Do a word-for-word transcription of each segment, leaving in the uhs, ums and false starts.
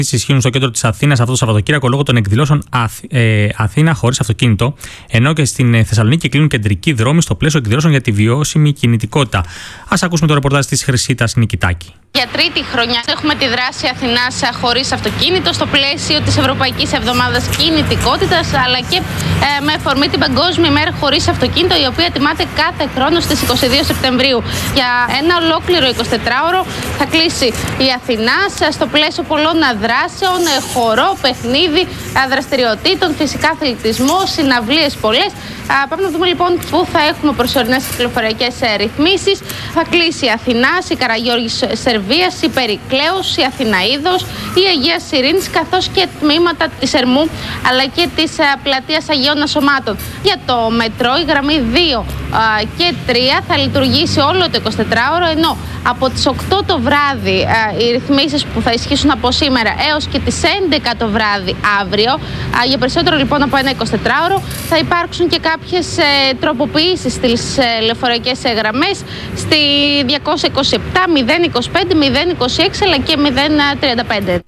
Ισχύουν στο κέντρο της Αθήνας αυτό το Σαββατοκύριακο λόγω των εκδηλώσεων Αθ, ε, Αθήνα χωρίς αυτοκίνητο, ενώ και στην Θεσσαλονίκη κλείνουν κεντρικοί δρόμοι στο πλαίσιο εκδηλώσεων για τη βιώσιμη κινητικότητα. Ας ακούσουμε το ρεπορτάζ της Χρυσίτας Νικητάκη. Για τρίτη χρονιά έχουμε τη δράση Αθηνάς χωρίς αυτοκίνητο στο πλαίσιο της Ευρωπαϊκής Εβδομάδας Κινητικότητας, αλλά και ε, με αφορμή την Παγκόσμια ημέρα χωρίς αυτοκίνητο, η οποία τιμάται κάθε χρόνο στις είκοσι δύο Σεπτεμβρίου. Για ένα ολόκληρο εικοσιτετράωρο θα κλείσει η Αθηνάς στο πλαίσιο πολλών δράσεων, χορό, παιχνίδι, δραστηριοτήτων, φυσικά αθλητισμό, συναυλίες πολλές. Πάμε να δούμε λοιπόν πού θα έχουμε προσωρινές κυκλοφοριακές ρυθμίσεις. Θα κλείσει η Αθηνάς, η Καραγιώργης Σερβίας, η Περικλέους, η Αθηναΐδος, η Αγίας Ειρήνης, καθώς και τμήματα της Ερμού αλλά και της πλατείας Αγίων Ασωμάτων. Για το μετρό, η γραμμή δύο και τρία θα λειτουργήσει όλο το εικοσιτετράωρο, ενώ από τις οκτώ το βράδυ οι ρυθμίσεις που θα ισχύσουν από σήμερα έως και τις έντεκα το βράδυ αύριο, για περισσότερο λοιπόν από ένα εικοσιτετράωρο, θα υπάρξουν και κάποιες τροποποιήσεις στις λεωφορειακές γραμμές στη διακόσια είκοσι επτά, μηδέν είκοσι πέντε, μηδέν είκοσι έξι αλλά και μηδέν τριάντα πέντε.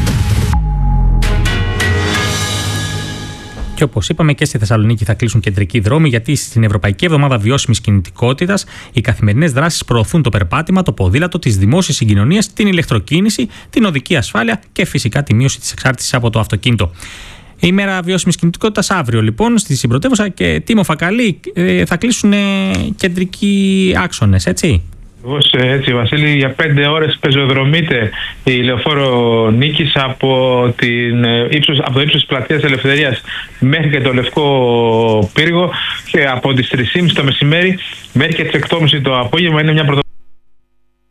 Και όπως είπαμε, και στη Θεσσαλονίκη θα κλείσουν κεντρικοί δρόμοι, γιατί στην Ευρωπαϊκή Εβδομάδα Βιώσιμης Κινητικότητας οι καθημερινές δράσεις προωθούν το περπάτημα, το ποδήλατο, τις δημόσιες συγκοινωνίες, την ηλεκτροκίνηση, την οδική ασφάλεια και φυσικά τη μείωση της εξάρτησης από το αυτοκίνητο. Η ημέρα βιώσιμης κινητικότητας αύριο λοιπόν στη Συμπρωτεύουσα και Τίμο Φακαλή θα κλείσουν κεντρικοί άξονες, έτσι. Έτσι, Βασίλη, για πέντε ώρες πεζοδρομείται η λεωφόρο Νίκης από, την, ύψος, από το ύψος της πλατείας Ελευθερίας μέχρι και το Λευκό Πύργο, και από τις τρεις και μισή το μεσημέρι μέχρι και τις οκτώ και μισή το απόγευμα. Είναι μια πρωτοβουλία